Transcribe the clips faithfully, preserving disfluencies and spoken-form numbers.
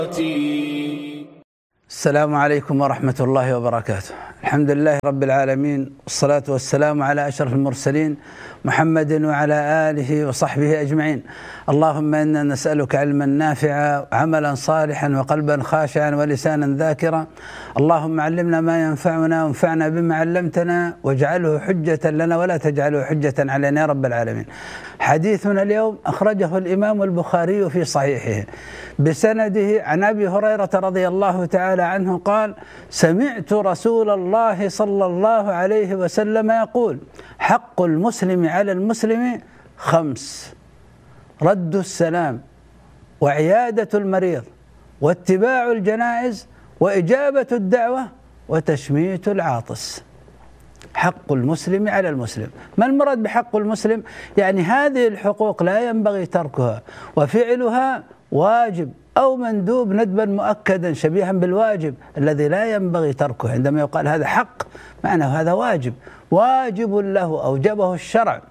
السلام عليكم ورحمة الله وبركاته. الحمد لله رب العالمين، والصلاة والسلام على أشرف المرسلين محمد وعلى آله وصحبه أجمعين. اللهم إنا نسألك علما نافعا وعملا صالحا وقلبا خاشعا ولسانا ذاكرا. اللهم علمنا ما ينفعنا وانفعنا بما علمتنا واجعله حجة لنا ولا تجعله حجة علينا يا رب العالمين. حديثنا اليوم أخرجه الإمام البخاري في صحيحه بسنده عن أبي هريرة رضي الله تعالى عنه قال: سمعت رسول الله صلى الله عليه وسلم يقول: حق المسلم على المسلم خمس: رد السلام، وعيادة المريض، واتباع الجنائز، وإجابة الدعوة، وتشميت العاطس. حق المسلم على المسلم. ما المراد بحق المسلم؟ يعني هذه الحقوق لا ينبغي تركها، وفعلها واجب أو مندوب ندبا مؤكدا شبيها بالواجب الذي لا ينبغي تركه. عندما يقال هذا حق معناه هذا واجب، واجب له أوجبه الشرع.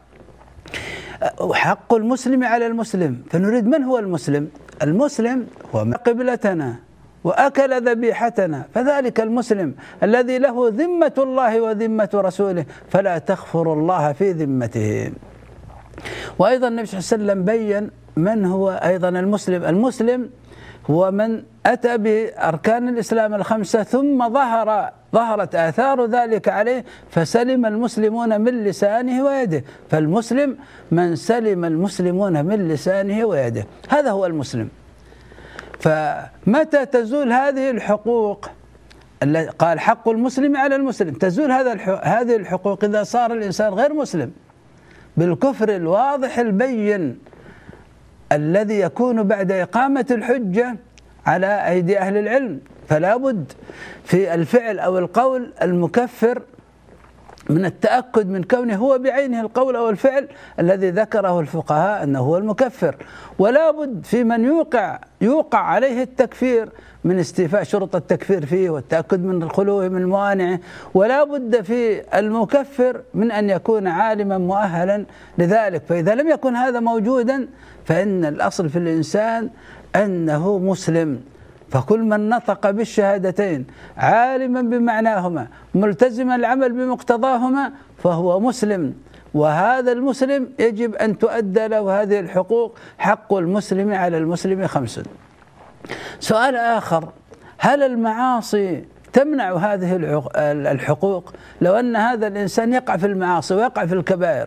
حق المسلم على المسلم، فنريد من هو المسلم؟ المسلم هو من قبلتنا وأكل ذبيحتنا، فذلك المسلم الذي له ذمة الله وذمة رسوله، فلا تخفر الله في ذمته. وأيضا النبي صلى الله عليه وسلم بين من هو أيضا المسلم. المسلم هو من أتى بأركان الإسلام الخمسة ثم ظهر ظهرت آثار ذلك عليه فسلم المسلمون من لسانه ويده. فالمسلم من سلم المسلمون من لسانه ويده، هذا هو المسلم. فمتى تزول هذه الحقوق؟ قال حق المسلم على المسلم. تزول هذا هذه الحقوق إذا صار الإنسان غير مسلم بالكفر الواضح البين الذي يكون بعد إقامة الحجة على أيدي أهل العلم. فلا بد في الفعل أو القول المكفر من التأكد من كونه هو بعينه القول أو الفعل الذي ذكره الفقهاء أنه هو المكفر. ولا بد في من يوقع يوقع عليه التكفير من استيفاء شروط التكفير فيه والتأكد من الخلو من موانعه. ولا بد في المكفر من أن يكون عالما مؤهلا لذلك. فإذا لم يكن هذا موجودا فإن الأصل في الإنسان أنه مسلم. فكل من نطق بالشهادتين عالما بمعناهما ملتزما العمل بمقتضاهما فهو مسلم. وهذا المسلم يجب أن تؤدى له هذه الحقوق. حق المسلم على المسلم خمس. سؤال آخر: هل المعاصي تمنع هذه الحقوق؟ لو أن هذا الإنسان يقع في المعاصي ويقع في الكبائر،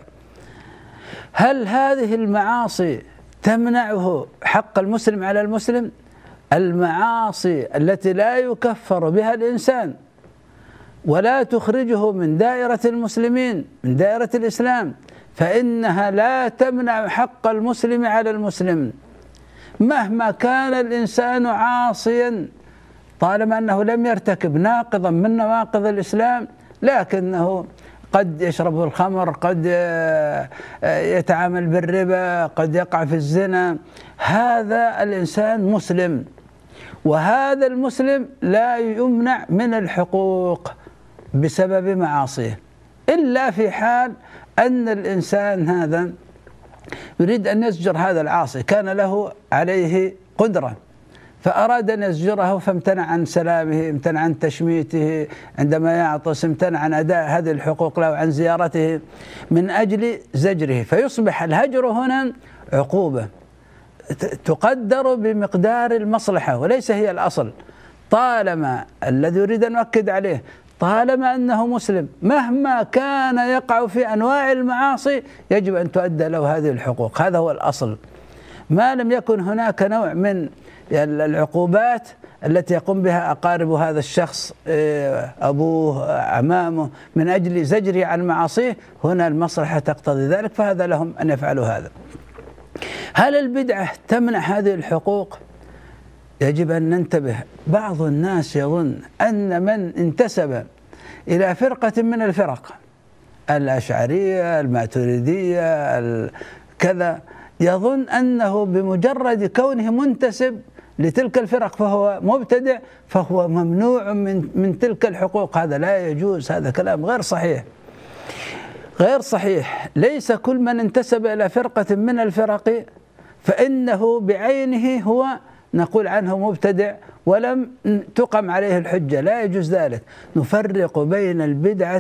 هل هذه المعاصي تمنعه حق المسلم على المسلم؟ المعاصي التي لا يكفر بها الإنسان ولا تخرجه من دائرة المسلمين من دائرة الإسلام فإنها لا تمنع حق المسلم على المسلم. مهما كان الإنسان عاصيا طالما أنه لم يرتكب ناقضا من نواقض الإسلام، لكنه قد يشرب الخمر، قد يتعامل بالربا، قد يقع في الزنا، هذا الإنسان مسلم. وهذا المسلم لا يمنع من الحقوق بسبب معاصيه إلا في حال أن الإنسان هذا يريد أن يزجر هذا العاصي، كان له عليه قدرة فأراد أن يزجره فامتنع عن سلامه، امتنع عن تشميته عندما يعطس، امتنع عن أداء هذه الحقوق له، عن زيارته من أجل زجره. فيصبح الهجر هنا عقوبة تقدر بمقدار المصلحة وليس هي الأصل. طالما الذي يريد أن أؤكد عليه طالما أنه مسلم مهما كان يقع في أنواع المعاصي يجب أن تؤدى له هذه الحقوق، هذا هو الأصل. ما لم يكن هناك نوع من العقوبات التي يقوم بها أقارب هذا الشخص أبوه أمامه من أجل زجره عن معاصيه، هنا المصلحة تقتضي ذلك فهذا لهم أن يفعلوا هذا. هل البدعة تمنع هذه الحقوق؟ يجب أن ننتبه. بعض الناس يظن أن من انتسب إلى فرقة من الفرق الأشعرية الماتريدية كذا يظن أنه بمجرد كونه منتسب لتلك الفرق فهو مبتدع فهو ممنوع من من تلك الحقوق. هذا لا يجوز، هذا كلام غير صحيح غير صحيح. ليس كل من انتسب إلى فرقة من الفرق فإنه بعينه هو نقول عنه مبتدع ولم تقم عليه الحجة، لا يجوز ذلك. نفرق بين البدعة